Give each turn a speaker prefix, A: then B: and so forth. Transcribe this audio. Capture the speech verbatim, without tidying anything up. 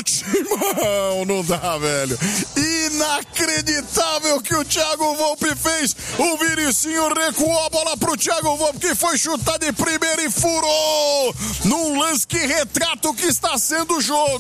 A: boxe, irmão, não dá, velho. Inacreditável que o Thiago Volpe fez. O Vinicinho recuou a bola pro Thiago Volpe, que foi chutar de primeira e furou. Num lance que retrata o que está sendo o jogo.